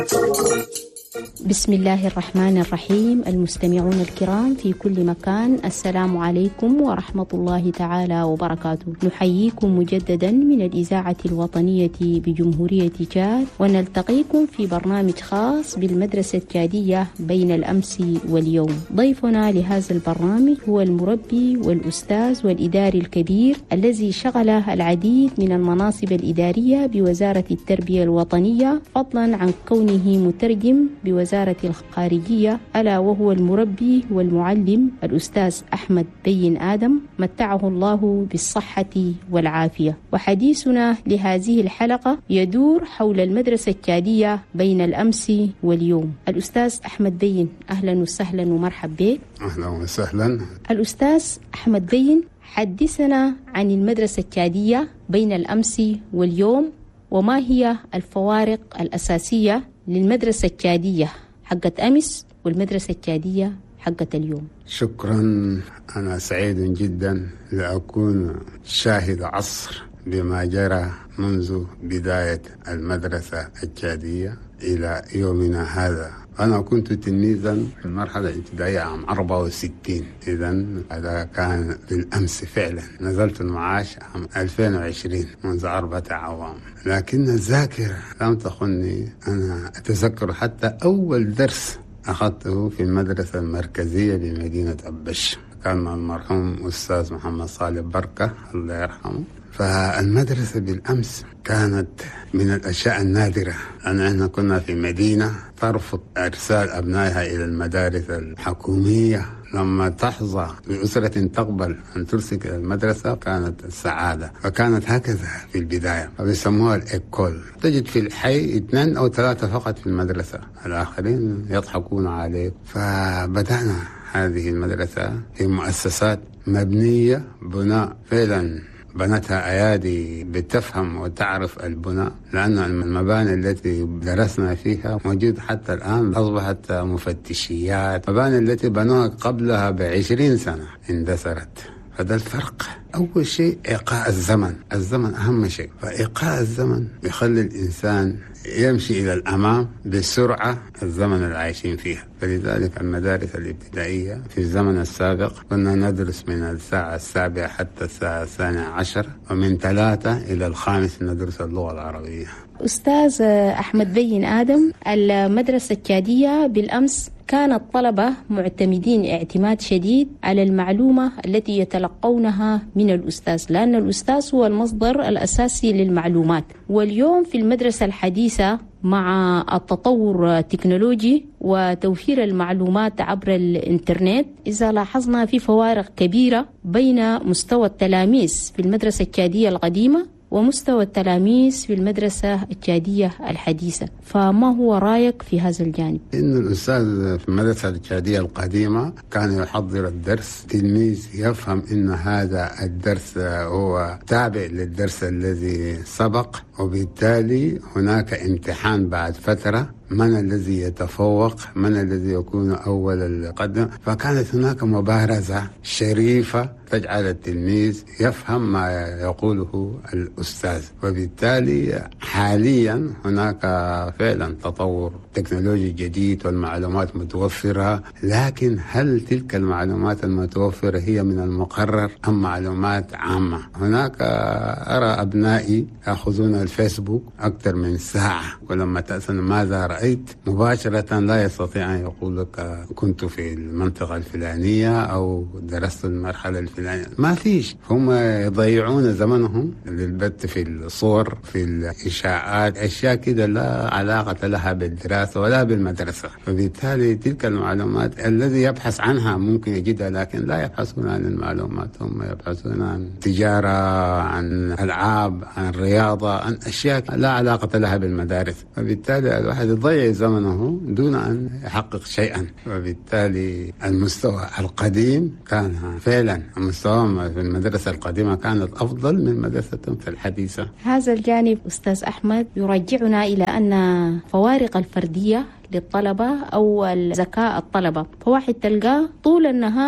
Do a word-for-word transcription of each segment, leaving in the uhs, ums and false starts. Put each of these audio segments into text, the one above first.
بسم الله الرحمن الرحيم. المستمعون الكرام في كل مكان، السلام عليكم ورحمة الله تعالى وبركاته. نحييكم مجددا من الإذاعة الوطنية بجمهورية تشاد، ونلتقيكم في برنامج خاص بالمدرسة التشادية بين الأمس واليوم. ضيفنا لهذا البرنامج هو المربي والأستاذ والإداري الكبير الذي شغل العديد من المناصب الإدارية بوزارة التربية الوطنية، فضلا عن كونه مترجم بوزارة الخارجية، ألا وهو المربي والمعلم الأستاذ أحمد بين آدم، متعه الله بالصحة والعافية. وحديثنا لهذه الحلقة يدور حول المدرسة التشادية بين الأمس واليوم. الأستاذ أحمد بين، أهلا وسهلا ومرحب بك. أهلا وسهلا. الأستاذ أحمد بين، حدثنا عن المدرسة التشادية بين الأمس واليوم، وما هي الفوارق الأساسية للمدرسة التشادية حقت أمس والمدرسة التشادية حقت اليوم؟ شكرا. أنا سعيد جدا لأكون شاهد عصر بما جرى منذ بداية المدرسة التشادية إلى يومنا هذا. أنا كنت تلميذا في المرحلة الابتدائية عام أربعة وستين، إذا هذا كان بالأمس فعلا. نزلت المعاش عام ألفين وعشرين منذ أربعة أعوام، لكن الذاكرة لم تخني. أنا أتذكر حتى أول درس أخذته في المدرسة المركزية بمدينة أبش، كان مع المرحوم أستاذ محمد صالح بركة الله يرحمه. فالمدرسة بالأمس كانت من الأشياء النادرة، أننا كنا في مدينة ترفض إرسال أبنائها إلى المدارس الحكومية. لما تحظى بأسرة تقبل أن ترسل إلى المدرسة كانت السعادة، فكانت هكذا في البداية، فبيسموها الإيكول. تجد في الحي اثنين أو ثلاثة فقط في المدرسة، الآخرين يضحكون عليك. فبدأنا هذه المدرسة في مؤسسات مبنية بناء فعلا بنتها أيادي بتفهم وتعرف البناء، لأن المباني التي درسنا فيها موجود حتى الآن، أصبحت مفتشيات. المباني التي بنوها قبلها بعشرين سنة اندثرت. فده الفرق. أول شيء إيقاع الزمن، الزمن أهم شيء. فإيقاع الزمن يخلي الإنسان يمشي إلى الأمام بسرعة الزمن اللي عايشين فيها. فلذلك المدارس الابتدائية في الزمن السابق كنا ندرس من الساعة السابعة حتى الساعة الثانية عشر، ومن ثلاثة إلى الخامس ندرس اللغة العربية. أستاذ أحمد بين آدم، المدرسة التشادية بالأمس كان الطلبة معتمدين اعتماد شديد على المعلومة التي يتلقونها من الأستاذ، لأن الأستاذ هو المصدر الأساسي للمعلومات. واليوم في المدرسة الحديثة مع التطور التكنولوجي وتوفير المعلومات عبر الإنترنت، إذا لاحظنا في فوارق كبيرة بين مستوى التلاميذ في المدرسة التشادية القديمة ومستوى التلاميذ في المدرسة التشادية الحديثة. فما هو رأيك في هذا الجانب؟ إن الأستاذ في المدرسة التشادية القديمة كان يحضر الدرس، تلميذ يفهم إن هذا الدرس هو تابع للدرس الذي سبق، وبالتالي هناك امتحان بعد فترة، من الذي يتفوق، من الذي يكون أول القدم. فكانت هناك مبارزة شريفة تجعل التلميذ يفهم ما يقوله الأستاذ. وبالتالي حاليا هناك فعلا تطور تكنولوجي جديد والمعلومات متوفرة، لكن هل تلك المعلومات المتوفرة هي من المقرر أم معلومات عامة؟ هناك أرى أبنائي يأخذون الفيسبوك أكثر من ساعة، ولما تسأل ماذا رأيت مباشرة لا يستطيع أن يقول لك كنت في المنطقة الفلانية أو درست المرحلة الفلانية. ما فيش، هم يضيعون زمنهم للبت في الصور، في الإشاعات، أشياء كده لا علاقة لها بالدراسة ولا بالمدرسة. فبالتالي تلك المعلومات الذي يبحث عنها ممكن يجدها، لكن لا يبحثون عن المعلومات، هم يبحثون عن تجارة، عن ألعاب، عن رياضة، عن أشياء لا علاقة لها بالمدارس. فبالتالي الواحد يضيع زمنه دون أن يحقق شيئا. وبالتالي المستوى القديم كان فعلا مستوى في المدرسة القديمة كانت أفضل من مدرسة الحديثة. هذا الجانب أستاذ أحمد يرجعنا إلى أن فوارق الفردية للطلبة أو الذكاء الطلبة، فواحد تلقاه طول النهار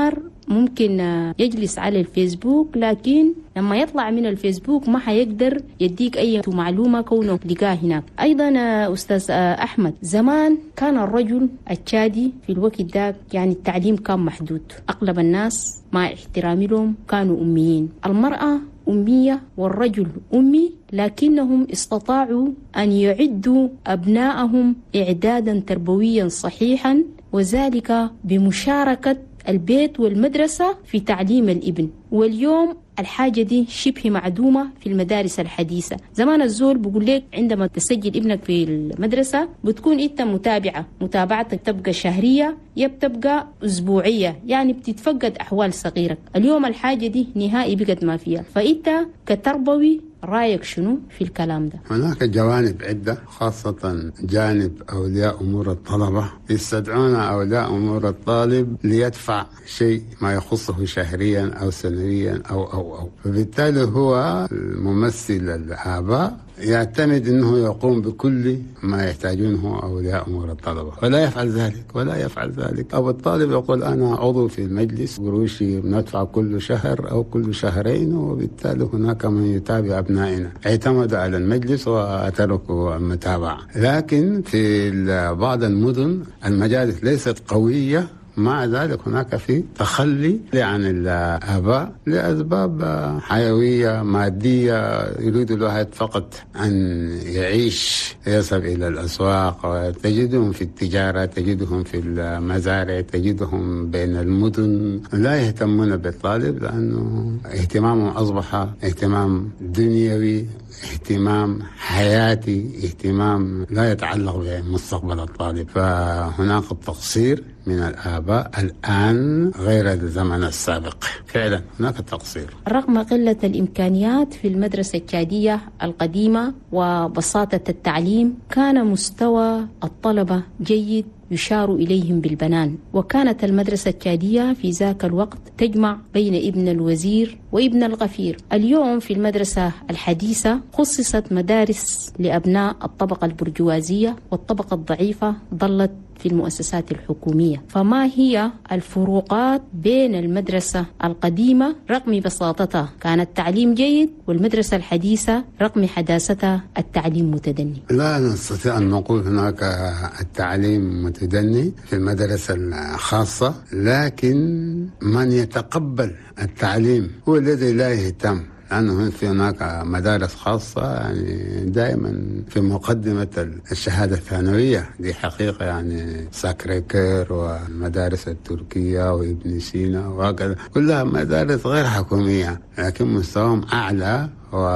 ممكن يجلس على الفيسبوك، لكن لما يطلع من الفيسبوك ما حيقدر يديك أي معلومة كونه لقاه هناك. أيضا أستاذ أحمد، زمان كان الرجل التشادي في الوقت ده يعني التعليم كان محدود، أغلب الناس مع احترامي لهم كانوا أميين. المرأة أمية والرجل أمي، لكنهم استطاعوا أن يعدوا أبنائهم إعدادا تربويا صحيحا، وذلك بمشاركة البيت والمدرسة في تعليم الابن. واليوم الحاجة دي شبه معدومة في المدارس الحديثة. زمان الزول بقول لك عندما تسجل ابنك في المدرسة بتكون انت متابعة، متابعتك تبقى شهرية يا بتبقى أسبوعية، يعني بتتفقد أحوال صغيرك. اليوم الحاجة دي نهائي بقت ما فيها. فانت كتربوي رأيك شنو في الكلام ده؟ هناك جوانب عدة، خاصة جانب أولياء أمور الطلبة. يستدعون أولياء أمور الطالب ليدفع شيء ما يخصه شهريا أو سنويا أو أو أو فبالتالي هو الممثل الآباء يعتمد أنه يقوم بكل ما يحتاجونه أولياء أمور الطلبة، ولا يفعل ذلك ولا يفعل ذلك أو الطالب يقول أنا عضو في المجلس قروشي ندفع كل شهر أو كل شهرين، وبالتالي هناك من يتابع أبنائنا. اعتمد على المجلس وتركوا المتابعة. لكن في بعض المدن المجالس ليست قوية، مع ذلك هناك في تخلي عن الآباء لأسباب حيوية مادية، يريد الواحد فقط أن يعيش، يذهب إلى الأسواق، وتجدهم في التجارة، تجدهم في المزارع، تجدهم بين المدن، لا يهتمون بالطالب لأنه اهتمامهم أصبح اهتمام دنيوي، اهتمام حياتي، اهتمام لا يتعلق بمستقبل الطالب. فهناك التقصير من الآباء الآن غير الزمن السابق، فعلا هناك تقصير. رغم قلة الإمكانيات في المدرسة التشادية القديمة وبساطة التعليم، كان مستوى الطلبة جيد يشار إليهم بالبنان. وكانت المدرسة التشادية في ذاك الوقت تجمع بين ابن الوزير وابن الغفير. اليوم في المدرسة الحديثة خصصت مدارس لأبناء الطبقة البرجوازية، والطبقة الضعيفة ظلت في المؤسسات الحكومية. فما هي الفروقات بين المدرسة القديمة رغم بساطتها كان التعليم جيد، والمدرسة الحديثة رغم حداثتها التعليم متدني؟ لا نستطيع أن نقول هناك التعليم متدني في المدرسة الخاصة، لكن من يتقبل التعليم هو الذي لا يهتم، لأنه في هناك مدارس خاصة يعني دائما في مقدمة الشهادة الثانوية، دي حقيقة، يعني ساكريكير والمدارس التركية وابن سينا وهكذا، كلها مدارس غير حكومية لكن مستواهم أعلى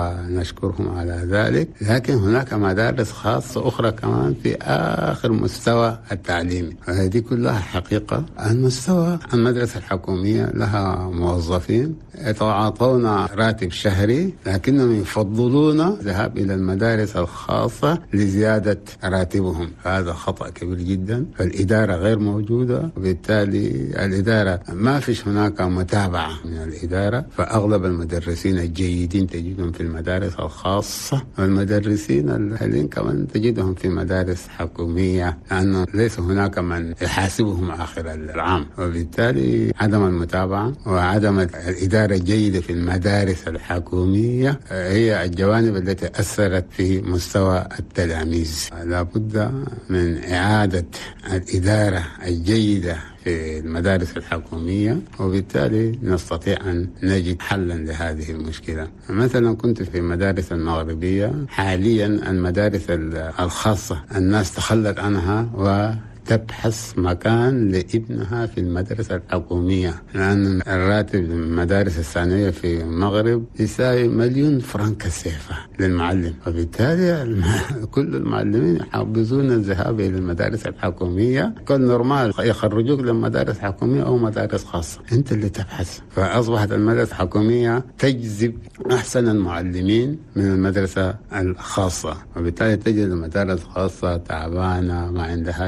ونشكرهم على ذلك. لكن هناك مدارس خاصة أخرى كمان في آخر مستوى التعليمي، هذه كلها حقيقة. المستوى المدرسة الحكومية لها موظفين يتعاطون راتب شهري، لكنهم يفضلون الذهاب إلى المدارس الخاصة لزيادة راتبهم. هذا خطأ كبير جدا، فالإدارة غير موجودة، وبالتالي الإدارة ما فيش هناك متابعة من الإدارة. فأغلب المدرسين الجيدين تجدهم في المدارس الخاصة، والمدرسين الهلين كمان تجدهم في مدارس حكومية، لأنه ليس هناك من يحاسبهم آخر العام. وبالتالي عدم المتابعة وعدم الإدارة الجيدة في المدارس الحكومية هي الجوانب التي أثرت في مستوى التلاميذ. لابد من إعادة الإدارة الجيدة في المدارس الحكومية، وبالتالي نستطيع أن نجد حلا لهذه المشكلة. مثلا كنت في مدارس المغربية، حاليا المدارس الخاصة الناس تخلت عنها و تبحث مكان لابنها في المدرسة الحكومية، لأن الراتب المدارس الثانوية في المغرب يساوي مليون فرنك السيفة للمعلم، وبالتالي كل المعلمين يحبذون الذهاب إلى المدارس الحكومية. كل نورمال يخرجوك للمدارس الحكومية أو مدارس خاصة، أنت اللي تبحث. فأصبحت المدارس الحكومية تجذب أحسن المعلمين من المدرسة الخاصة، وبالتالي تجد المدارس الخاصة تعبانة، ما عندهاش مدرسين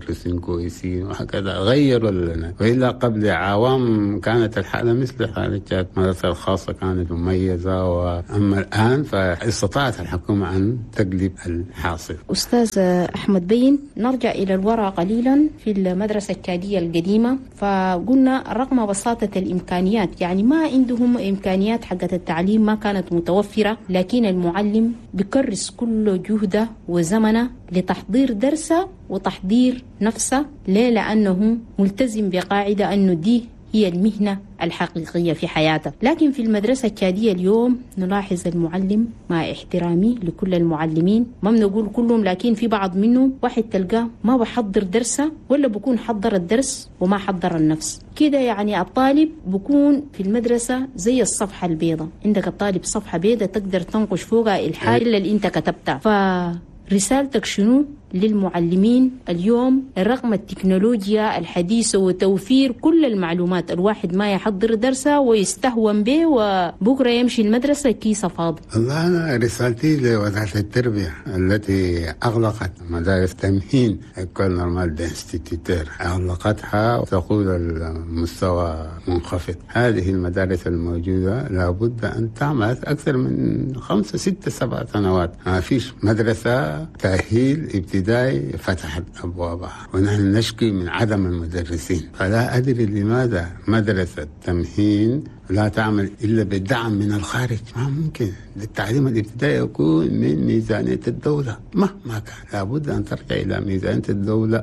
مدرسين كويسين وهكذا غيروا لنا. وإلا قبل عوام كانت الحالة مثل حالة كانت المدرسة الخاصة كانت مميزة، وأما الآن فاستطاعت الحكومة أن تقلب الحاصل. أستاذ أحمد بين، نرجع إلى الوراء قليلا في المدرسة التشادية القديمة، فقلنا رغم بساطة الإمكانيات، يعني ما عندهم إمكانيات حقت التعليم ما كانت متوفرة، لكن المعلم بيكرس كل جهده وزمنه لتحضير درسه وتحضير نفسه، ليه؟ لأنه ملتزم بقاعدة أنه دي هي المهنة الحقيقية في حياته. لكن في المدرسة التشادية اليوم نلاحظ المعلم، مع احترامي لكل المعلمين، ما بنقول كلهم، لكن في بعض منهم واحد تلقاه ما بحضر درسه، ولا بكون حضر الدرس وما حضر النفس كده. يعني الطالب بكون في المدرسة زي الصفحة البيضاء، عندك الطالب صفحة بيضاء تقدر تنقش فوقها الحاجة اللي انت كتبتها. فرسالتك شنو للمعلمين اليوم رغم التكنولوجيا الحديثة وتوفير كل المعلومات؟ الواحد ما يحضر درسه ويستهون به وبكرة يمشي المدرسة كيسة فاضي. الله، أنا رسالتي لوزارة التربية التي أغلقت مدارس تمهين إيكول نورمال دانستيتيتير، أغلقتها وتقول المستوى منخفض. هذه المدارس الموجودة لابد أن تعمل أكثر من خمسة ستة سبع سنوات. ما فيش مدرسة تأهيل ابتدائي فتحت أبوابها، ونحن نشكي من عدم المدرسين. فلا أدري لماذا مدرسة تمهين لا تعمل إلا بالدعم من الخارج. ما ممكن التعليم الابتدائي يكون من ميزانية الدولة مهما كان، لابد أن ترجع إلى ميزانية الدولة،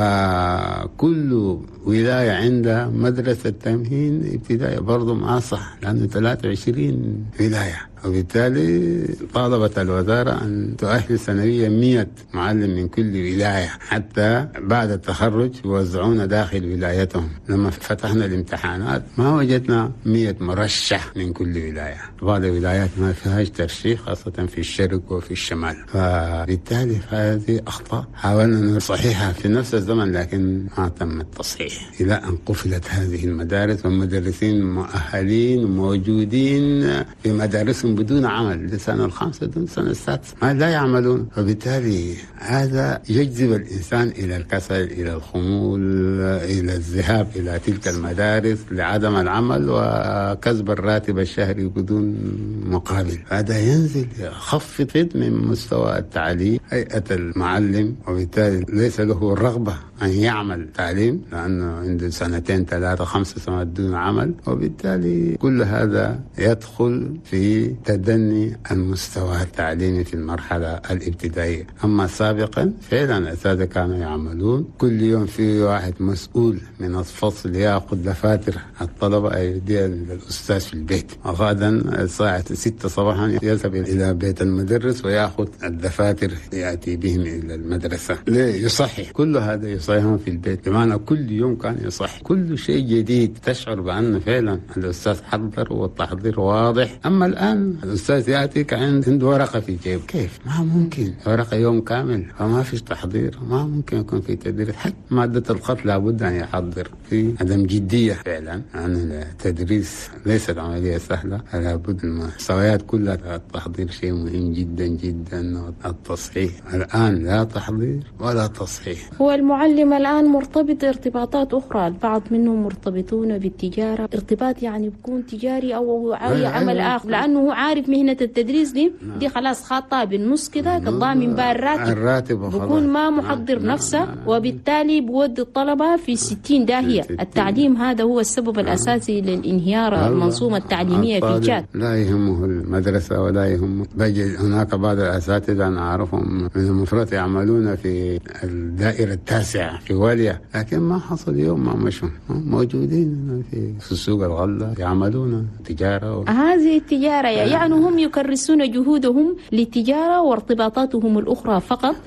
وكل ولاية عندها مدرسة تمهين ابتدائي برضو ما صح، لأنه ثلاثة وعشرين ولاية، وبالتالي طالبت الوزارة أن تؤهل سنويا مئة معلم من كل ولاية، حتى بعد التخرج يوزعون داخل ولايتهم. لما فتحنا الامتحانات ما وجدنا مئة مرشح من كل ولاية، بعض الولايات ما فيهاش ترشيح، خاصة في الشرق وفي الشمال. فبالتالي هذه أخطاء حاولنا نصححها في نفس الزمن، لكن ما تم التصحيح إلى أن قفلت هذه المدارس، والمدرسين مؤهلين وموجودين في مدارسهم بدون عمل لسنة الخامسة دون سنة السادسة، ما لا يعملون. وبالتالي هذا يجذب الإنسان إلى الكسل، إلى الخمول، إلى الذهاب إلى تلك المدارس لعدم العمل وكسب الراتب الشهري بدون مقابل. هذا ينزل يخفض من مستوى التعليم هيئة المعلم، وبالتالي ليس له الرغبة أن يعمل تعليم لأنه عنده سنتين ثلاثة خمسة سنوات دون عمل، وبالتالي كل هذا يدخل في تدني المستوى التعليمي في المرحلة الابتدائية. أما سابقا فعلا الأساتذة كانوا يعملون كل يوم، في واحد مسؤول من الفصل يأخذ دفاتر الطلبة يديها للأستاذ في البيت، وغدا الساعة ستة صباحا يذهب إلى بيت المدرس ويأخذ الدفاتر يأتي بهم إلى المدرسة. ليه؟ يصحح كل هذا، يصححهم في البيت، بمعنى كل يوم كان يصحح كل شيء جديد، تشعر بأنه فعلا الأستاذ حضر والتحضير واضح. أما الآن الأستاذ يأتي كأن عنده ورقة في جيب، كيف؟ ما ممكن، ورقة يوم كامل، فما فيش تحضير، ما ممكن يكون في تدريس. حتى مادة الخط لابد أن يحضر، في عدم جدية فعلا، يعني التدريس ليست عملية سهلة، لابد المستويات كلها. التحضير شيء مهم جدا جدا، التصحيح الآن لا تحضير ولا تصحيح. هو المعلم الآن مرتبط ارتباطات أخرى، البعض منهم مرتبطون بالتجارة، ارتباط يعني بيكون تجاري أو أي عمل آخر، لأنه عارف مهنة التدريس دي دي خلاص خاطة بالنص كده كضامن بقى الراتب, الراتب بكون ما محضر نفسه، وبالتالي بودي الطلبة في ستين داهية. التعليم هذا هو السبب الأساسي للانهيار المنظومة التعليمية في تشاد. لا يهمه المدرسة ولا يهمه. بجي هناك بعض الأساتذة أنا أعرفهم من المفروض يعملون في الدائرة التاسعة في واليا، لكن ما حصل يوم ما مشوا، موجودين في سوق الغلة يعملون تجارة و... هذه التجارة يعني هم يكرسون جهودهم للتجارة وارتباطاتهم الأخرى فقط،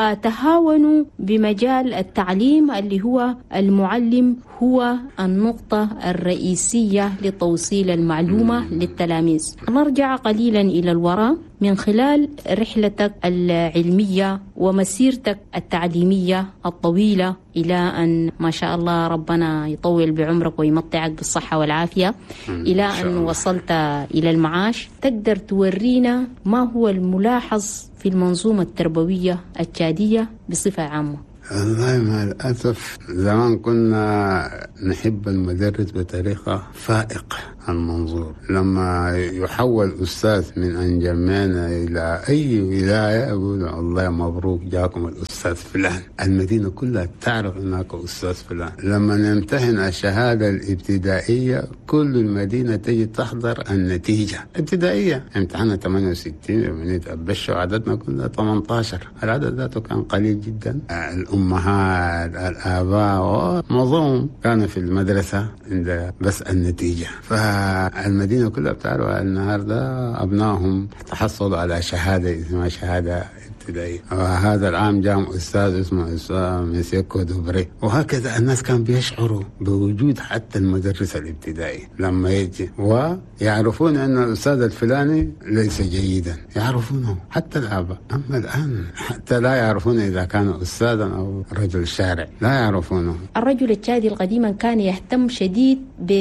وتهاونوا بمجال التعليم اللي هو المعلم هو النقطة الرئيسية لتوصيل المعلومة للتلاميذ. نرجع قليلا إلى الوراء من خلال رحلتك العلمية ومسيرتك التعليمية الطويلة إلى أن ما شاء الله ربنا يطول بعمرك ويمتعك بالصحة والعافية، إلى أن وصلت إلى المعاش. تقدر تورينا ما هو الملاحظ في المنظومة التربوية التشادية بصفة عامة؟ والله مع الأسف زمان كنا نحب المدرس بطريقة فائقة المنظور. لما يحول أستاذ من أنجمينا إلى أي ولاية يقول الله مبروك جاكم الأستاذ فلان، المدينة كلها تعرف أنك أستاذ فلان. لما نمتحن الشهادة الابتدائية كل المدينة تجي تحضر النتيجة ابتدائية. امتحان ثمانية وستين يوم نتأبشوا عددنا كنا ثمانية عشر، العدد ذاته كان قليل جدا. الأمهات الآباء معظمهم كانوا في المدرسة عند بس النتيجة. فالمدينة كلها بتعرف النهاردة أبنائهم تحصلوا على شهادة اسمها شهادة ابتدائية، وهذا العام جاء أستاذ اسمه أستاذ مسيكو دوبري. وهكذا الناس كانوا بيشعروا بوجود حتى المدرس الابتدائي لما يجي، ويعرفون أن الأستاذ الفلاني ليس جيدا، يعرفونه حتى الآباء. أما الآن حتى لا يعرفون إذا كان أستاذا أو رجل شارع، لا يعرفونه. الرجل التشادي قديما كان يهتم شديد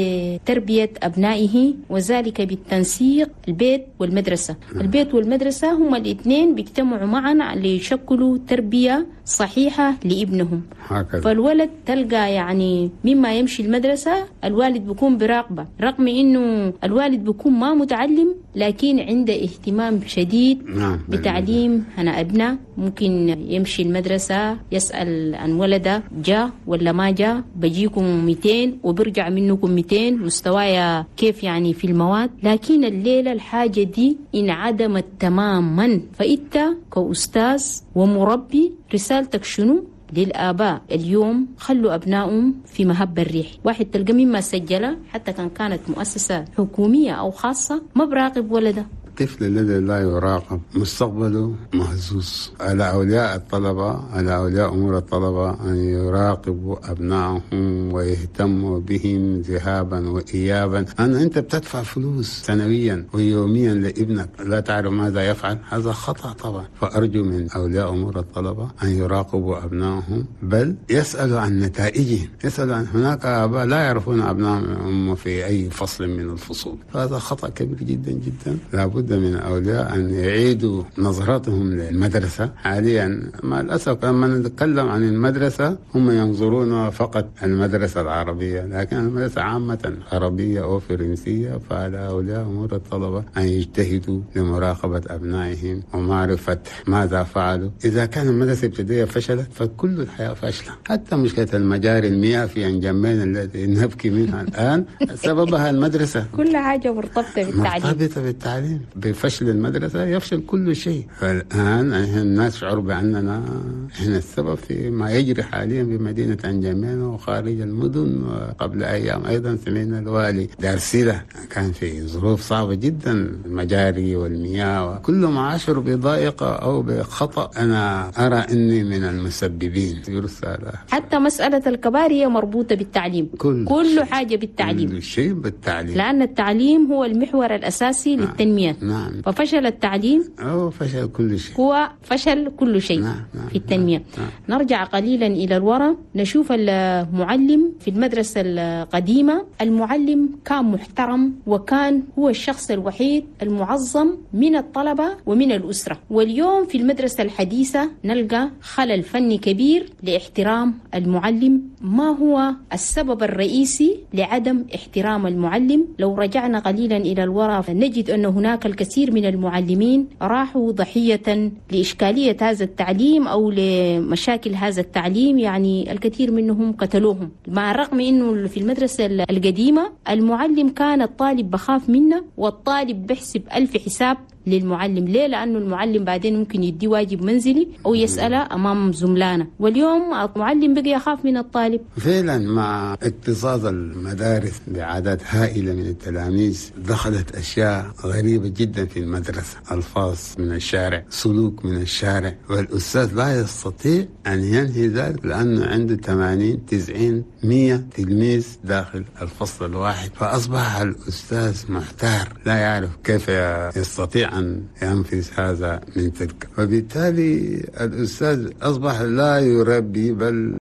بتربية أبنائه، وذلك بالتنسيق البيت والمدرسة. البيت والمدرسة هما الاثنين بيجتمعوا معا ليشكلوا تربية صحيحة لابنهم. هكذا. فالولد تلقى يعني مما يمشي المدرسة الوالد بيكون براقبة، رغم إنه الوالد بيكون ما متعلم لكن عنده اهتمام شديد نعم. بتعليم هنا أبناء. ممكن يمشي المدرسة يسأل عن ولده جاء ولا ما جاء، بجيكم مئتين وبرجع منكم مئتين، مستوايا كيف يعني في المواد. لكن الليلة الحاجة دي انعدمت تماما. فإنت كأستاذ ومربي رسالتك شنو للآباء اليوم؟ خلوا أبنائهم في مهب الريح. واحد تلقى مما سجله حتى كان كانت مؤسسة حكومية أو خاصة ما براقب ولده. الطفل الذي لا يراقب مستقبله مهزوز. على أولياء الطلبة، على أولياء أمور الطلبة أن يراقبوا أبنائهم ويهتموا بهم ذهابا وإيابا. أنا أنت بتدفع فلوس سنويا ويوميا لابنك لا تعرف ماذا يفعل، هذا خطأ طبعا. فأرجو من أولياء أمور الطلبة أن يراقبوا أبنائهم، بل يسألوا عن نتائجهم. يسألوا عن هناك آباء لا يعرفون أبنائهم في أي فصل من الفصول، فهذا خطأ كبير جدا جدا. لابد من أولياء أن يعيدوا نظرتهم للمدرسة. حاليا مع الأسف لما نتكلم عن المدرسة هم ينظرون فقط المدرسة العربية، لكن المدرسة عامة عربية أو فرنسية. فعلى أولياء أمور الطلبة أن يجتهدوا لمراقبة أبنائهم ومعرفة ماذا فعلوا. إذا كان المدرسة الابتدائية فشلت فكل الحياة فاشلة. حتى مشكلة المجاري المياه في أنجمين التي نبكي منها الآن سببها المدرسة. كل حاجة مرتبطة بالتعليم. مرتبطة بالتعليم. بفشل المدرسة يفشل كل شيء. فالآن الناس شعروا بأننا إحنا السبب في ما يجري حاليا بمدينة أنجمين وخارج المدن. وقبل أيام أيضا سمعنا الوالي دارسيلة كان في ظروف صعبة جدا، المجاري والمياه وكلهم عاشروا بضائقة أو بخطأ. أنا أرى أني من المسببين في رسالة. حتى مسألة الكبار هي مربوطة بالتعليم. كل, كل حاجة بالتعليم. كل شيء بالتعليم، لأن التعليم هو المحور الأساسي نعم. للتنمية. نعم. ففشل التعليم أو فشل كل شيء، هو فشل كل شيء. نعم. نعم. في التنمية. نعم. نرجع قليلا إلى الوراء نشوف المعلم في المدرسة القديمة. المعلم كان محترم وكان هو الشخص الوحيد المعظم من الطلبة ومن الأسرة. واليوم في المدرسة الحديثة نلقى خلل فني كبير لاحترام المعلم. ما هو السبب الرئيسي لعدم احترام المعلم؟ لو رجعنا قليلا إلى الوراء نجد أن هناك الكثير من المعلمين راحوا ضحية لإشكالية هذا التعليم أو لمشاكل هذا التعليم، يعني الكثير منهم قتلوهم. مع الرغم أنه في المدرسة القديمة المعلم كان الطالب بخاف منه والطالب بحسب ألف حساب للمعلم. ليه؟ لأنه المعلم بعدين ممكن يدي واجب منزلي أو يسأله أمام زملانه. واليوم المعلم بقي يخاف من الطالب. فعلا مع اكتظاظ المدارس بعدد هائلة من التلاميذ دخلت أشياء غريبة جدا في المدرسة، ألفاظ من الشارع، سلوك من الشارع، والأستاذ لا يستطيع أن ينهي ذلك لأنه عنده ثمانين تسعين مية تلميذ داخل الفصل الواحد. فأصبح الأستاذ محتار لا يعرف كيف يستطيع أن ينفذ هذا من تلك. وبالتالي الأستاذ أصبح لا يربي بل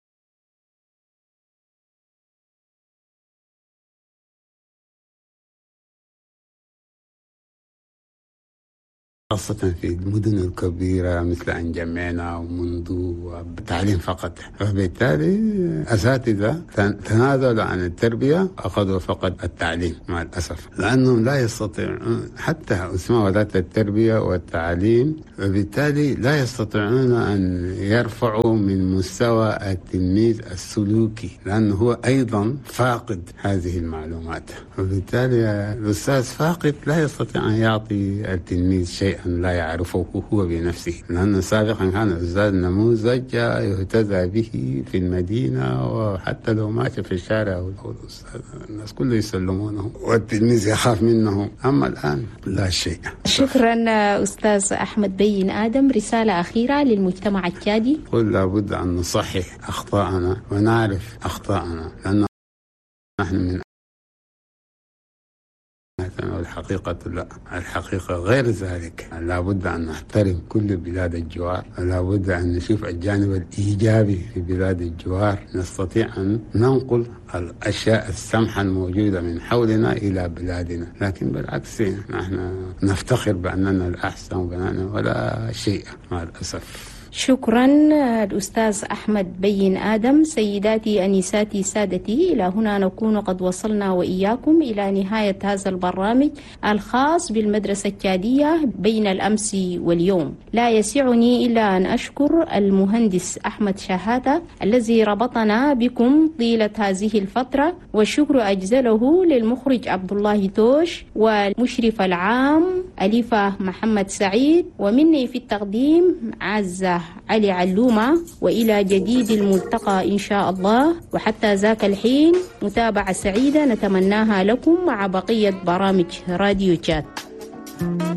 خاصة في المدن الكبيرة مثل أنجمينا ومندو والتعليم فقط. فبالتالي أساتذة تنازلوا عن التربية، أخذوا فقط التعليم مع الأسف، لأنهم لا يستطيعون حتى اسمها ولاية التربية والتعليم، وبالتالي لا يستطيعون أن يرفعوا من مستوى التلميذ السلوكي، لأنه هو أيضا فاقد هذه المعلومات. وبالتالي الأستاذ فاقد لا يستطيع أن يعطي التلميذ شيء لا يعرفه هو بنفسه، لأن سابقا كان الأستاذ نموذج يهتدى به في المدينة، وحتى لو ماشي في الشارع الأستاذ الناس كله يسلمونه والتلميذ يخاف منه. أما الآن لا شيء. شكرا أستاذ أحمد بين آدم. رسالة أخيرة للمجتمع التشادي. قل لابد أن نصحح أخطاءنا ونعرف أخطاءنا، لأن نحن من الحقيقة لا، الحقيقة غير ذلك. لابد أن نحترم كل بلاد الجوار، لابد أن نشوف الجانب الإيجابي في بلاد الجوار، نستطيع أن ننقل الأشياء السمحة الموجودة من حولنا إلى بلادنا، لكن بالعكس نحن نفتخر بأننا الأحسن ولا شيء مع الأسف. شكرا الأستاذ أحمد بين آدم. سيداتي أنساتي سادتي، إلى هنا نكون قد وصلنا وإياكم إلى نهاية هذا البرنامج الخاص بالمدرسة التشادية بين الأمس واليوم. لا يسعني إلا أن أشكر المهندس أحمد شهاتة الذي ربطنا بكم طيلة هذه الفترة، والشكر أجزله للمخرج عبد الله توش والمشرف العام أليفة محمد سعيد، ومني في التقديم عزة علي علومة. وإلى جديد الملتقى إن شاء الله، وحتى ذاك الحين متابعة سعيدة نتمناها لكم مع بقية برامج راديو تشاد.